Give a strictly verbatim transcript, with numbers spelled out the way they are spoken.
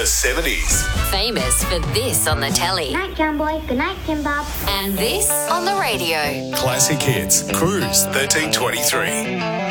The seventies. Famous for this on the telly. Good night, John Boy. Good night, Kim Bob. And this on the radio. Classic hits. Cruise thirteen twenty-three.